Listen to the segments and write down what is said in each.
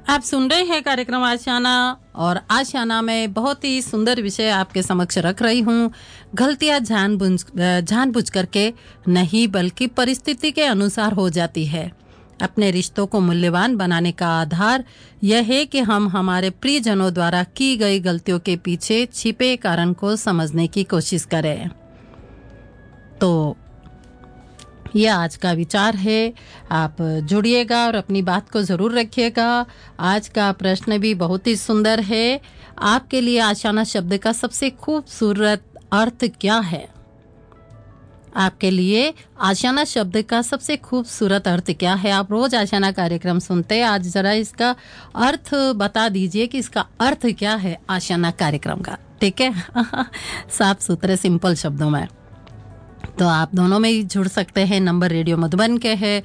आप सुन रहे हैं कार्यक्रम आशियाना और आशियाना में बहुत ही सुंदर विषय आपके समक्ष रख रही हूँ। गलतियाँ जानबूझ करके नहीं बल्कि परिस्थिति के अनुसार हो जाती है। अपने रिश्तों को मूल्यवान बनाने का आधार यह है कि हम हमारे प्रियजनों द्वारा की गई गलतियों के पीछे छिपे कारण को समझने की कोशिश करें। तो यह आज का विचार है। आप जुड़िएगा और अपनी बात को ज़रूर रखिएगा। आज का प्रश्न भी बहुत ही सुंदर है। आपके लिए आशियाना शब्द का सबसे खूबसूरत अर्थ क्या है? आपके लिए आशियाना शब्द का सबसे खूबसूरत अर्थ क्या है? आप रोज आशियाना कार्यक्रम सुनते हैं, आज जरा इसका अर्थ बता दीजिए कि इसका अर्थ क्या है आशियाना कार्यक्रम का। ठीक है साफ सुथरे सिंपल शब्दों में। तो आप दोनों में ही जुड़ सकते हैं। नंबर रेडियो मधुबन के है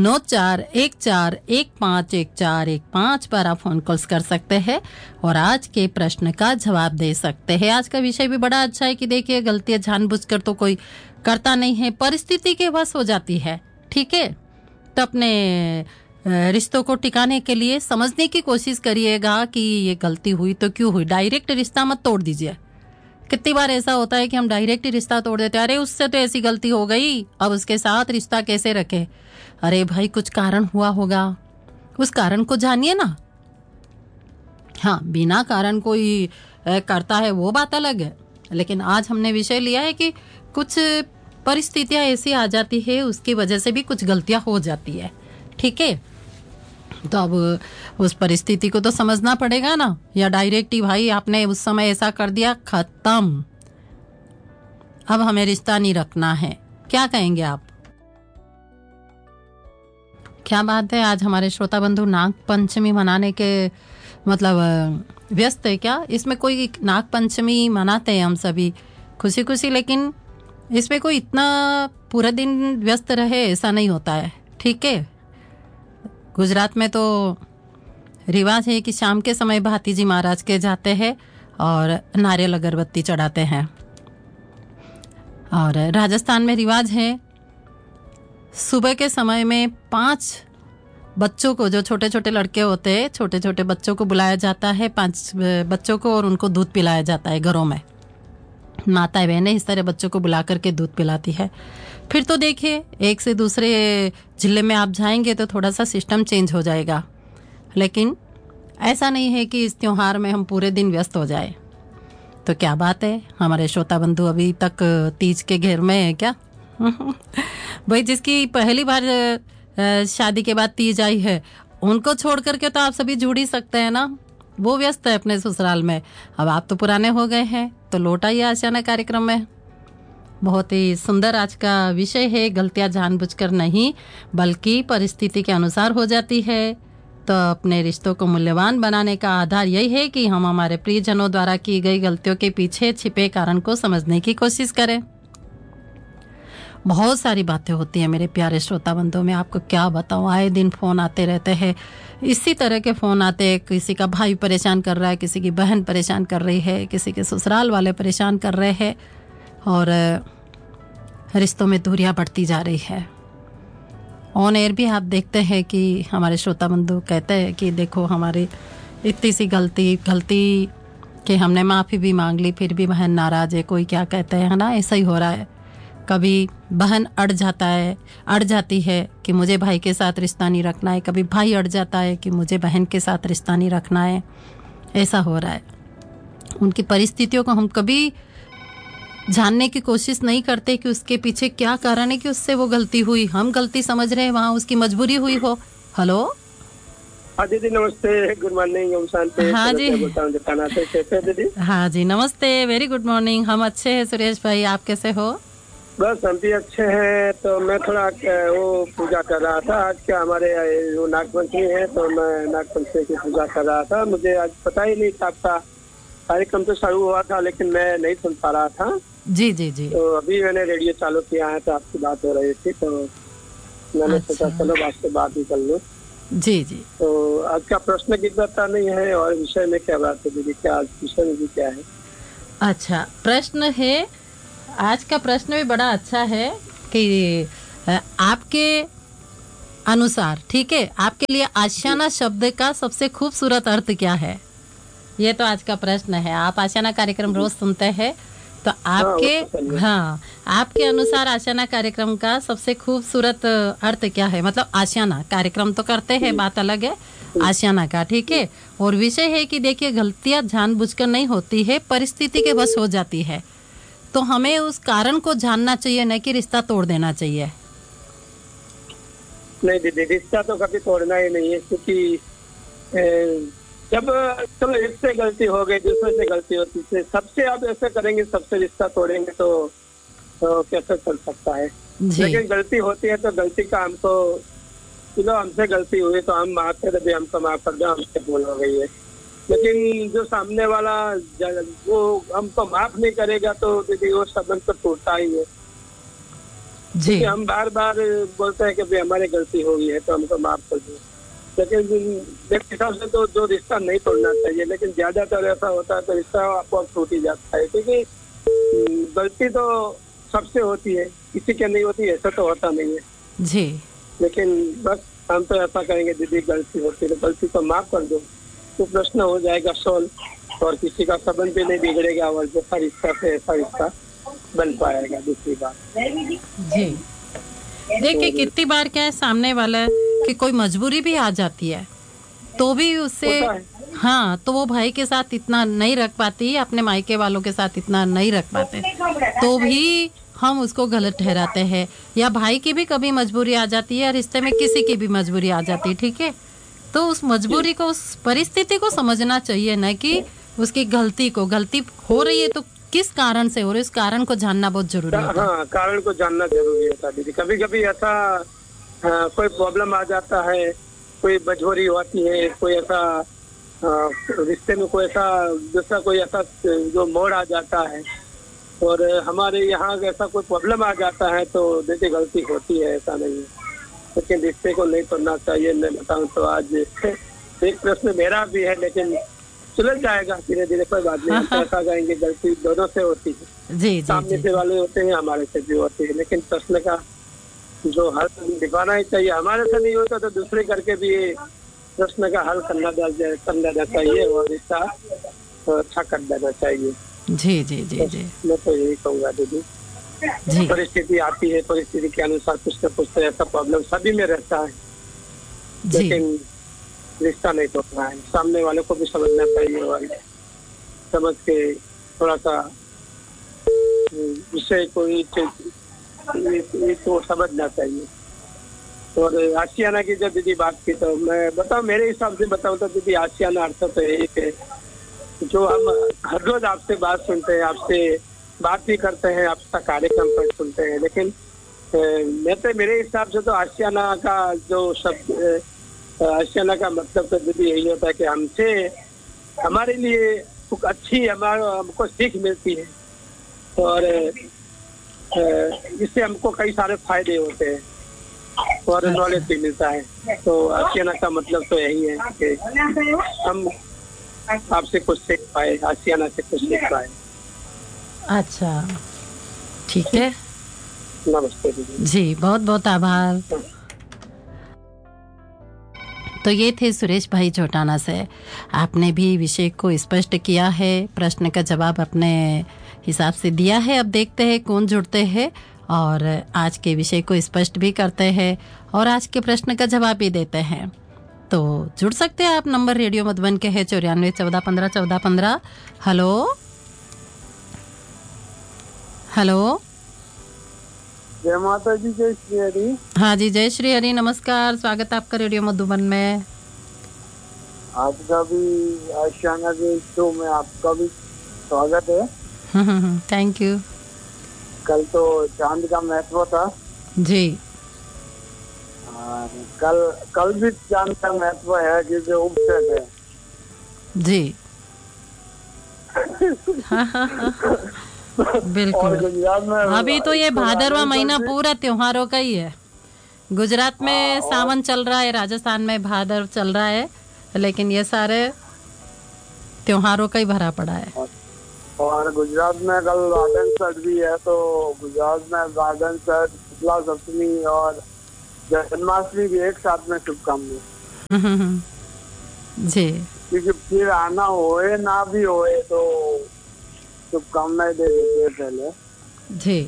9414151415 पर आप फोन कॉल्स कर सकते हैं और आज के प्रश्न का जवाब दे सकते हैं। आज का विषय भी बड़ा अच्छा है कि देखिए गलतियां जानबूझकर तो कोई करता नहीं है, परिस्थिति के वश हो जाती है। ठीक है, तो अपने रिश्तों को टिकाने के लिए समझने की कोशिश करिएगा कि ये गलती हुई तो क्यों हुई। डायरेक्ट रिश्ता मत तोड़ दीजिए। कितनी बार ऐसा होता है कि हम डायरेक्ट ही रिश्ता तोड़ देते हैं। अरे उससे तो ऐसी गलती हो गई, अब उसके साथ रिश्ता कैसे रखे। अरे भाई कुछ कारण हुआ होगा, उस कारण को जानिए ना। हाँ, बिना कारण कोई करता है वो बात अलग है, लेकिन आज हमने विषय लिया है कि कुछ परिस्थितियां ऐसी आ जाती है, उसकी वजह से भी कुछ गलतियां हो जाती है। ठीक है, तो अब उस परिस्थिति को तो समझना पड़ेगा ना, या डायरेक्ट ही भाई आपने उस समय ऐसा कर दिया, खत्म, अब हमें रिश्ता नहीं रखना है। क्या कहेंगे आप? क्या बात है, आज हमारे श्रोता बंधु नाग पंचमी मनाने के मतलब व्यस्त है क्या? इसमें कोई नाग पंचमी मनाते हैं हम सभी खुशी खुशी, लेकिन इसमें कोई इतना पूरा दिन व्यस्त रहे ऐसा नहीं होता है। ठीक है, गुजरात में तो रिवाज है कि शाम के समय भाती जी महाराज के जाते हैं और नारियल अगरबत्ती चढ़ाते हैं। और राजस्थान में रिवाज है सुबह के समय में 5 बच्चों को, जो छोटे छोटे लड़के होते हैं, छोटे छोटे बच्चों को बुलाया जाता है, 5 बच्चों को, और उनको दूध पिलाया जाता है। घरों में माताएं बहनें इस तरह बच्चों को बुला करके दूध पिलाती है। फिर तो देखिए एक से दूसरे जिले में आप जाएंगे तो थोड़ा सा सिस्टम चेंज हो जाएगा, लेकिन ऐसा नहीं है कि इस त्योहार में हम पूरे दिन व्यस्त हो जाए। तो क्या बात है, हमारे श्रोता बंधु अभी तक तीज के घेर में है क्या? भाई जिसकी पहली बार शादी के बाद तीज आई है, उनको छोड़ करके तो आप सभी जुड़ ही सकते हैं ना। वो व्यस्त है अपने ससुराल में, अब आप तो पुराने हो गए हैं, तो लौट आइए आशियाना कार्यक्रम में। बहुत ही सुंदर आज का विषय है, गलतियां जानबूझकर नहीं बल्कि परिस्थिति के अनुसार हो जाती है। तो अपने रिश्तों को मूल्यवान बनाने का आधार यही है कि हम हमारे प्रियजनों द्वारा की गई गलतियों के पीछे छिपे कारण को समझने की कोशिश करें। बहुत सारी बातें होती हैं मेरे प्यारे श्रोता बंधुओं, में आपको क्या बताऊं, आए दिन फोन आते रहते हैं, इसी तरह के फोन आते हैं। किसी का भाई परेशान कर रहा है, किसी की बहन परेशान कर रही है, किसी के ससुराल वाले परेशान कर रहे हैं, और रिश्तों में दूरियां बढ़ती जा रही है। ऑन एयर भी आप देखते हैं कि हमारे श्रोता बंधु कहते हैं कि देखो हमारी इतनी सी गलती कि हमने माफ़ी भी मांग ली, फिर भी बहन नाराज है, कोई क्या कहते हैं ना, ऐसा ही हो रहा है। कभी बहन अड़ जाती है कि मुझे भाई के साथ रिश्ता नहीं रखना है, कभी भाई अड़ जाता है कि मुझे बहन के साथ रिश्ता नहीं रखना है। ऐसा हो रहा है। उनकी परिस्थितियों को हम कभी जानने की कोशिश नहीं करते कि उसके पीछे क्या कारण है कि उससे वो गलती हुई। हम गलती समझ रहे हैं, वहाँ उसकी मजबूरी हुई हो। हेलो, हाँ दीदी नमस्ते, गुड मॉर्निंग। हाँ जी, दीदी हाँ जी नमस्ते, वेरी गुड मॉर्निंग। हम अच्छे हैं सुरेश भाई, आप कैसे हो? बस हम भी अच्छे हैं। तो मैं थोड़ा वो पूजा कर रहा था। आज क्या हमारे वो नागपंचमी है, तो मैं नागपंचमी की पूजा कर रहा था। मुझे आज पता ही नहीं था, आपका कार्यक्रम तो शुरू हुआ था लेकिन मैं नहीं सुन पा रहा था। जी जी जी। तो अभी मैंने रेडियो चालू किया है तो आपकी बात हो रही थी, तो मैंने सोचा चलो आपसे बात ही कर लूँ। जी जी। तो आज का प्रश्न की पता नहीं है, और विषय में क्या बात है दीदी, क्या आज विषय में भी क्या है? अच्छा, प्रश्न है, आज का प्रश्न भी बड़ा अच्छा है कि अनुसार, ठीक है। आपके लिए आशियाना शब्द का सबसे खूबसूरत अर्थ क्या है? ये तो आज का प्रश्न है। आप आशियाना कार्यक्रम रोज सुनते हैं, तो आपके हाँ आपके अनुसार आशियाना कार्यक्रम का सबसे खूबसूरत अर्थ क्या है? मतलब आशियाना कार्यक्रम तो करते हैं, बात अलग है आशियाना का, ठीक है। और विषय है कि देखिए, गलतियां जानबूझकर नहीं होती है, परिस्थिति के बस हो जाती है। तो हमें उस कारण को जानना चाहिए, न कि रिश्ता तोड़ देना चाहिए। नहीं दीदी, रिश्ता तो कभी तोड़ना ही नहीं है, क्योंकि जब चलो इससे गलती हो गई, दूसरे से गलती होती है, सबसे आप ऐसे करेंगे, सबसे रिश्ता तोड़ेंगे तो कैसे चल सकता है। लेकिन गलती होती है तो गलती का हमको, चलो हमसे गलती हुई तो हम माफ कर दे, हमको माफ कर दो, हमसे भूल हो गई है। लेकिन जो सामने वाला वो हमको माफ नहीं करेगा तो दीदी वो संबंध तो टूटता ही है जी। हम बार बार बोलते हैं कि भाई हमारी गलती हो गई है तो हमको माफ कर दो, लेकिन मेरे हिसाब से तो जो रिश्ता नहीं तोड़ना चाहिए, लेकिन ज्यादातर ऐसा होता है तो रिश्ता आपको टूट ही जाता है, क्योंकि गलती तो सबसे होती है, किसी के नहीं होती, ऐसा तो होता नहीं है जी। लेकिन बस हम तो ऐसा कहेंगे दीदी, गलती होती है तो गलती को माफ कर दो, तो प्रश्न हो जाएगा सॉल्व, और किसी का संबंध भी नहीं बिगड़ेगा, और जैसा रिश्ता से ऐसा रिश्ता बन पाएगा। दूसरी बात जी, देखिए कितनी बार क्या है, सामने वाला कि कोई मजबूरी भी आ जाती है तो भी उससे हाँ, तो वो भाई के साथ इतना नहीं रख पाती, अपने मायके वालों के साथ इतना नहीं रख पाते, तो भी हम उसको गलत ठहराते हैं। या भाई की भी कभी मजबूरी आ जाती है, रिश्ते में किसी की भी मजबूरी आ जाती है, ठीक है। तो उस मजबूरी को, उस परिस्थिति को समझना चाहिए, न कि उसकी गलती को। गलती हो रही है तो किस कारण से हो रही है, उस कारण को जानना बहुत जरूरी है। हाँ, कारण को जानना जरूरी होता है दीदी। कभी कभी ऐसा कोई प्रॉब्लम आ जाता है, कोई मजबूरी होती है, कोई ऐसा रिश्ते में कोई ऐसा दूसरा कोई ऐसा जो मोड़ आ जाता है, और हमारे यहाँ ऐसा कोई प्रॉब्लम आ जाता है तो देखिए गलती होती है, ऐसा नहीं है, लेकिन रिश्ते को नहीं तोड़ना चाहिए। मैं बताऊँ तो आज एक प्रश्न मेरा भी है, लेकिन सुलझ जाएगा धीरे धीरे, कोई बात नहीं। हम ऐसा कहेंगे गलती दोनों से होती है जी, सामने से वाले होते हैं, हमारे से भी होती है, लेकिन प्रश्न का जो हल दिखाना ही चाहिए। हमारे से नहीं होता तो दूसरे करके भी प्रश्न का हल करना देना चाहिए, और रिश्ता अच्छा कर देना चाहिए। जी जी जी जी, मैं तो यही कहूँगा दीदी। परिस्थिति आती है, परिस्थिति के अनुसार कुछ न कुछ ऐसा प्रॉब्लम सभी में रहता है, लेकिन रिश्ता नहीं तोड़ना है। सामने वाले को भी समझना चाहिए, और समझ के थोड़ा सा विषय को तो समझना चाहिए। और आशियाना की जब दीदी बात की तो मैं बताऊँ, मेरे हिसाब से बताऊँ तो दीदी आशियाना अर्थ तो एक है, जो हम हर रोज आपसे बात सुनते हैं, आपसे बात भी करते हैं, आपका कार्यक्रम पर सुनते हैं, लेकिन मेरे हिसाब से तो आशियाना का जो शब्द, आशियाना का मतलब तो दीदी यही होता है कि हमसे हमारे लिए कुछ अच्छी हमको सीख मिलती है, और इससे हमको कई सारे फायदे होते हैं और नॉलेज भी मिलता है। तो आशियाना का मतलब तो यही है कि हम आपसे कुछ सीख पाए, आशियाना से कुछ सीख पाए। अच्छा, ठीक है, नमस्ते दीदी जी, बहुत बहुत आभार। तो ये थे सुरेश भाई चौटाना से। आपने भी विषय को स्पष्ट किया है, प्रश्न का जवाब अपने हिसाब से दिया है। अब देखते हैं कौन जुड़ते हैं और आज के विषय को स्पष्ट भी करते हैं और आज के प्रश्न का जवाब भी देते हैं। तो जुड़ सकते हैं आप, नंबर रेडियो मधुबन के है 9414151415। हेलो हेलो, जय माता जी, जय श्री हरि। हाँ जी, जय श्री हरि, नमस्कार, स्वागत है आपका रेडियो मधुबन में। आपका भी आशियाना के शो में आपका भी स्वागत है। Thank you. कल तो चांद का महत्व था जी। कल भी चांद का महत्व है क्योंकि उपसेट है जी। बिल्कुल। गुजरात में अभी तो ये भादरवा महीना पूरा त्योहारों का ही है। गुजरात में सावन चल रहा है, राजस्थान में भादर चल रहा है, लेकिन ये सारे त्योहारों का ही भरा पड़ा है। और गुजरात में कल गार्डन सेट भी है, तो गुजरात में गार्डन सेट, शीतला सप्तमी और जन्माष्टमी की एक साथ में शुभकामनाएं। जी क्योंकि फिर आना होए ना भी होए तो शुभकामनाएं दे देते हैं पहले। जी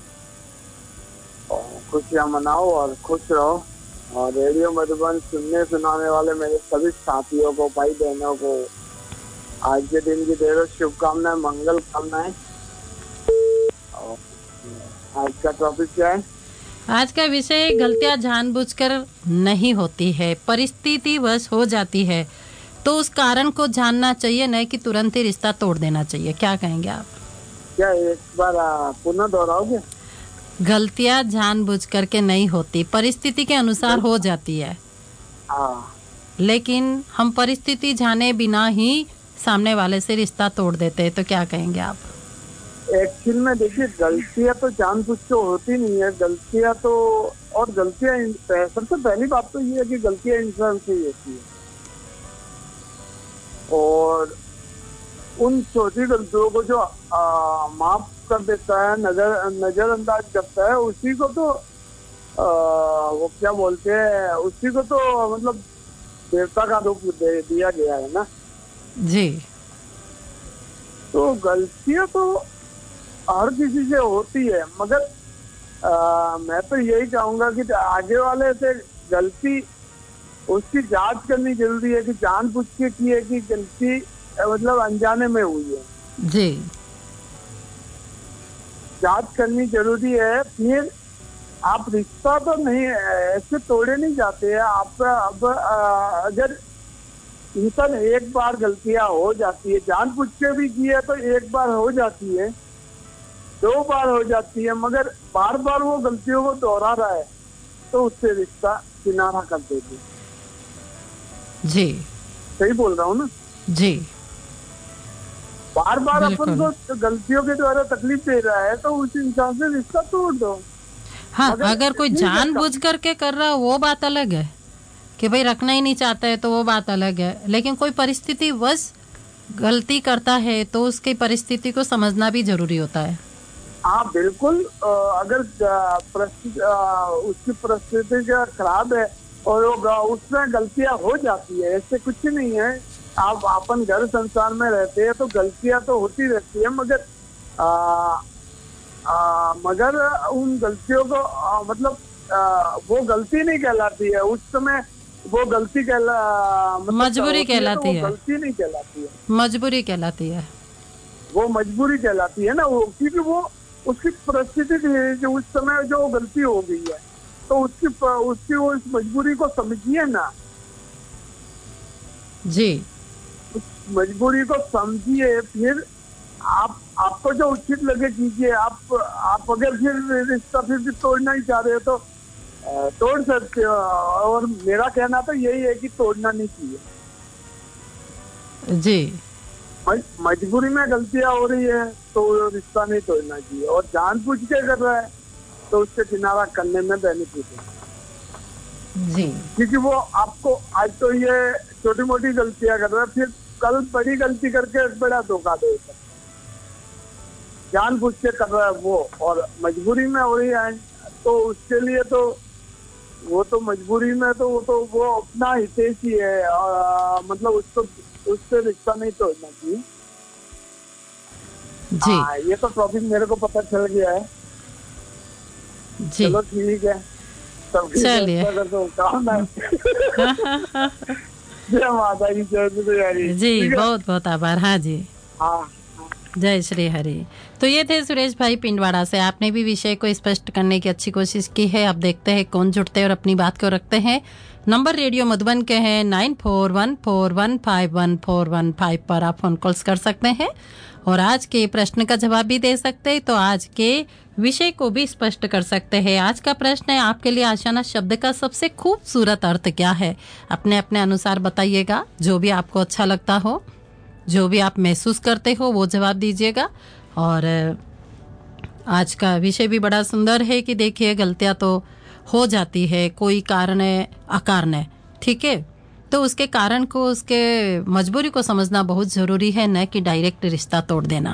और खुशियाँ मनाओ और खुश रहो। और रेडियो मधुबन सुनने सुनाने वाले मेरे सभी साथियों को, भाई बहनों को आज के दिन की ढेरों शुभकामनाएं, मंगल कामनाएं। और आज का टॉपिक क्या है? आज का विषय गलतियां जानबूझकर नहीं होती है, परिस्थितिवश हो जाती है, तो उस कारण को जानना चाहिए, नहीं कि तुरंत ही रिश्ता तोड़ देना चाहिए। क्या कहेंगे आप? क्या एक बार पुनः दोहराओगे? गलतियां जानबूझकर के नहीं होती, परिस्थिति के अनुसार हो जाती है। हाँ, लेकिन हम परिस्थिति जाने बिना ही सामने वाले से रिश्ता तोड़ देते हैं, तो क्या कहेंगे आप? एक्चुअल में देखिए, गलतियां तो जानबूझ के होती नहीं है। गलतियां तो, और गलतियां सबसे पहली बात तो ये है कि गलतियां इंसान से ही होती है। और उन छोटी गलतियों को जो माफ कर देता है, नजरअंदाज करता है, उसी को तो वो क्या बोलते हैं, उसी को तो मतलब देवता का रूप दे दिया गया है ना जी। तो गलतियां तो हर किसी से होती है, मगर मैं तो यही चाहूंगा कि आगे वाले से गलती उसकी जांच करनी जरूरी है कि जानबूझ के की है कि गलती मतलब अनजाने में हुई है। जी जांच करनी जरूरी है। फिर आप रिश्ता तो नहीं ऐसे तोड़े नहीं जाते हैं। आप अब अगर इंसान एक बार गलतियां हो जाती है, जानबूझ के भी की है तो एक बार हो जाती है, 2 बार हो जाती है, मगर बार बार वो गलतियों को दोहरा रहा है तो उससे रिश्ता किनारा कर देते हैं। जी सही बोल रहा हूँ ना? जी बार बार अपन बिल्कुल। को गलतियों के द्वारा तकलीफ दे रहा है तो उस इंसान से रिश्ता तोड़ दो। हाँ, मगर अगर कोई ठीक है, जानबूझ करके कर रहा है वो बात अलग है, कि भाई रखना ही नहीं चाहता है तो वो बात अलग है। लेकिन कोई परिस्थिति वश गलती करता है तो उसकी परिस्थिति को समझना भी जरूरी होता है। हाँ बिल्कुल। अगर उसकी परिस्थिति खराब है और वो उसमें गलतियां हो जाती है, ऐसे कुछ नहीं है। आप अपन घर संसार में रहते हैं तो गलतियां तो होती रहती है, मगर मगर उन गलतियों को मतलब वो गलती नहीं कहलाती है। उस समय वो गलती मतलब मजबूरी होती है तो कहलाती वो है। गलती नहीं कहलाती है, मजबूरी कहलाती है। वो मजबूरी कहलाती है ना। वो क्योंकि वो उसकी परिस्थिति थी जो उस समय जो गलती हो गई है, तो उसकी वो इस मजबूरी को समझिए ना। जी उस मजबूरी को समझिए, फिर आपको जो उचित लगे कीजिए। आप अगर फिर रिश्ता फिर भी तोड़ना ही चाह रहे हो तो तोड़ सकते हो। और मेरा कहना तो यही है कि तोड़ना नहीं चाहिए। जी मजबूरी में गलतियां हो रही है तो रिश्ता नहीं तोड़ना चाहिए। और जानबूझ के कर रहा है तो उससे किनारा करने में बेनिफिट है। जी क्योंकि वो आपको आज तो ये छोटी मोटी गलतियां कर रहा है, फिर कल बड़ी गलती करके बड़ा धोखा देगा। जानबूझ के कर रहा है वो, और मजबूरी में हो रही है तो उसके लिए तो वो तो मजबूरी में तो वो अपना हितैषी है। मतलब उसको उससे रिश्ता नहीं तोड़ना चाहिए। जी ये तो टॉपिक मेरे को पता चल गया है। जी चलो ठीक है, चलिए। जय माता की जय। जी बहुत बहुत आभार। हाँ जी, हाँ जय श्री हरि। तो ये थे सुरेश भाई पिंडवाड़ा से। आपने भी विषय को स्पष्ट करने की अच्छी कोशिश की है। अब देखते हैं कौन जुड़ते हैं और अपनी बात को रखते हैं। नंबर रेडियो मधुबन के हैं 9414151415 पर आप फोन कॉल्स कर सकते हैं और आज के प्रश्न का जवाब भी दे सकते हैं, तो आज के विषय को भी स्पष्ट कर सकते हैं। आज का प्रश्न है, आपके लिए आशाना शब्द का सबसे खूबसूरत अर्थ क्या है? अपने अपने अनुसार बताइएगा, जो भी आपको अच्छा लगता हो, जो भी आप महसूस करते हो वो जवाब दीजिएगा। और आज का विषय भी बड़ा सुंदर है कि देखिए गलतियां तो हो जाती है, कोई कारण अकारण है, ठीक है, तो उसके कारण को, उसके मजबूरी को समझना बहुत ज़रूरी है, न कि डायरेक्ट रिश्ता तोड़ देना।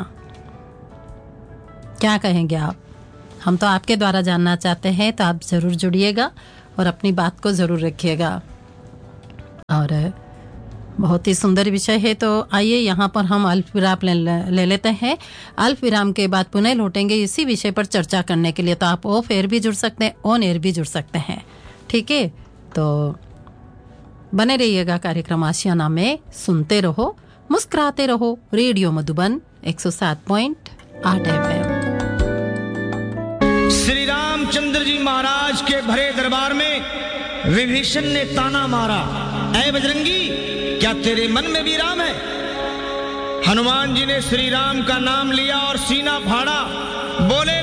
क्या कहेंगे आप? हम तो आपके द्वारा जानना चाहते हैं, तो आप ज़रूर जुड़िएगा और अपनी बात को ज़रूर रखिएगा। और बहुत ही सुंदर विषय है, तो आइए यहाँ पर हम अल्प विराम ले लेते हैं। अल्प विराम के बाद पुनः लौटेंगे इसी विषय पर चर्चा करने के लिए। तो आप ऑफ एयर भी जुड़ सकते हैं, ऑन एयर भी जुड़ सकते हैं, ठीक है। तो बने रहिएगा कार्यक्रम आशियाना में, सुनते रहो, मुस्कुराते रहो। Radio Madhuban 107.8 FM। श्री रामचंद्र जी महाराज के भरे दरबार में विभीषण ने ताना मारा, ऐ बजरंगी, क्या तेरे मन में भी राम है? हनुमान जी ने श्री राम का नाम लिया और सीना फाड़ा, बोले